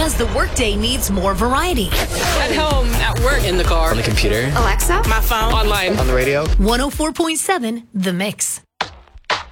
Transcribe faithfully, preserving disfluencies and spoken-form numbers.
because the workday needs more variety. At home, at work, in the car, on the computer, Alexa, my phone, online, on the radio. one oh four point seven The Mix.